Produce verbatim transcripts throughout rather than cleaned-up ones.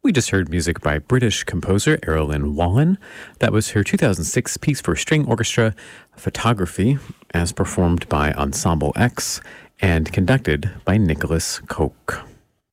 We just heard music by British composer Errol Lynn Wallen. That was her two thousand six piece for string orchestra, Photography, as performed by Ensemble X and conducted by Nicholas Koch.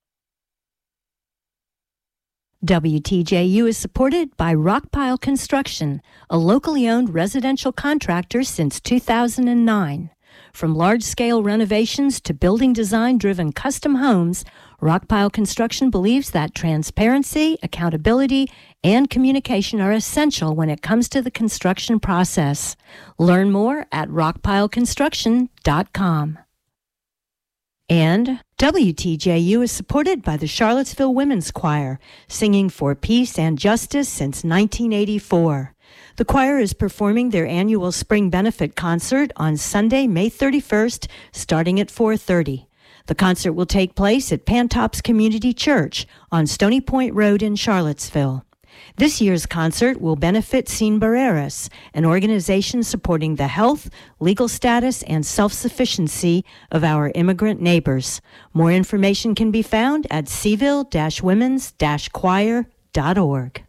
W T J U is supported by Rockpile Construction, a locally owned residential contractor since two thousand nine. From large-scale renovations to building design-driven custom homes, Rockpile Construction believes that transparency, accountability, and communication are essential when it comes to the construction process. Learn more at rockpile construction dot com. And W T J U is supported by the Charlottesville Women's Choir, singing for peace and justice since nineteen eighty-four. The choir is performing their annual spring benefit concert on Sunday, May thirty-first, starting at four thirty. The concert will take place at Pantops Community Church on Stony Point Road in Charlottesville. This year's concert will benefit Sin Barreras, an organization supporting the health, legal status, and self-sufficiency of our immigrant neighbors. More information can be found at seville dash women's dash choir dot org.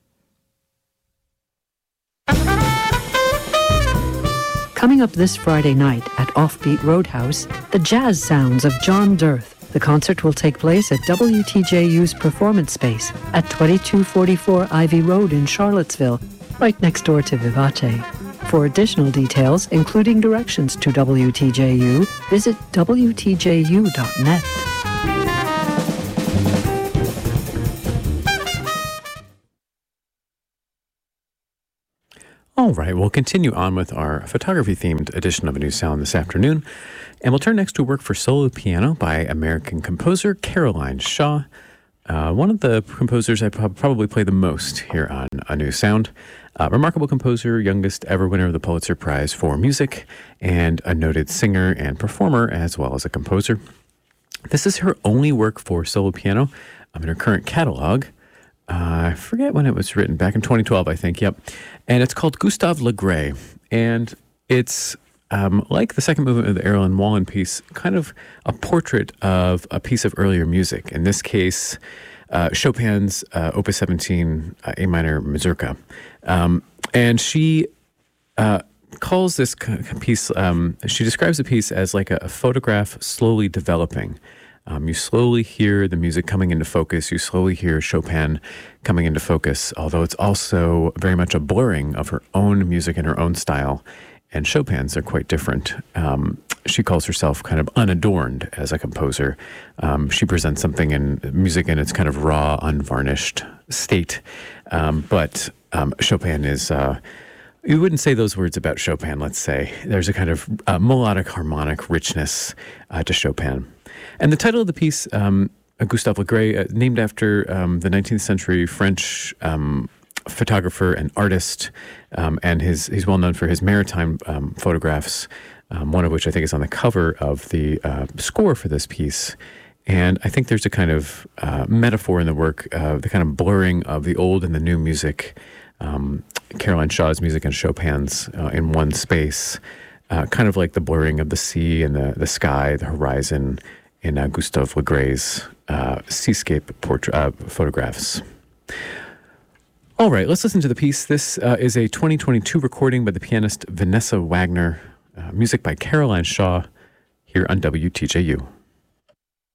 Coming up this Friday night at Offbeat Roadhouse, the jazz sounds of John Dirth. The concert will take place at W T J U's Performance Space at twenty-two forty-four Ivy Road in Charlottesville, right next door to Vivace. For additional details, including directions to W T J U, visit W T J U dot net. All right, we'll continue on with our photography-themed edition of A New Sound this afternoon, and we'll turn next to work for solo piano by American composer Caroline Shaw, uh, one of the composers I probably play the most here on A New Sound. Uh, remarkable composer, youngest ever winner of the Pulitzer Prize for Music, and a noted singer and performer as well as a composer. This is her only work for solo piano um, in her current catalog. Uh, I forget when it was written, back in twenty twelve, I think, yep. And it's called Gustave Le Gray, and it's um, like the second movement of the Errol Lynn Wallen piece, kind of a portrait of a piece of earlier music. In this case, uh, Chopin's uh, Opus seventeen, uh, A minor Mazurka. Um, and she uh, calls this piece, um, she describes the piece as like a, a photograph slowly developing. Um, you slowly hear the music coming into focus. You slowly hear Chopin coming into focus, although it's also very much a blurring of her own music and her own style. And Chopin's are quite different. Um, she calls herself kind of unadorned as a composer. Um, she presents something in music in its kind of raw, unvarnished state. Um, but um, Chopin is... Uh, You wouldn't say those words about Chopin, let's say. There's a kind of uh, melodic, harmonic richness uh, to Chopin. And the title of the piece, um, Gustave Le Gray, uh, named after um, the nineteenth century French um, photographer and artist, um, and his he's well known for his maritime um, photographs, um, one of which I think is on the cover of the uh, score for this piece. And I think there's a kind of uh, metaphor in the work, uh, the kind of blurring of the old and the new music, um, Caroline Shaw's music and Chopin's uh, in one space, uh, kind of like the blurring of the sea and the, the sky, the horizon in uh, Gustave Le Gray's uh, seascape portrait, uh, photographs. All right, let's listen to the piece. This uh, is a twenty twenty-two recording by the pianist Vanessa Wagner, uh, music by Caroline Shaw, here on W T J U.